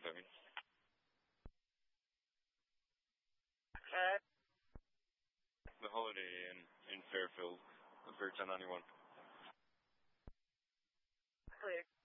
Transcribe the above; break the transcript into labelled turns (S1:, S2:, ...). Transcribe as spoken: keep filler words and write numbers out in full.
S1: sorry.
S2: Uh,
S1: The Holiday Inn in Fairfield, for ten ninety-one.
S2: clear.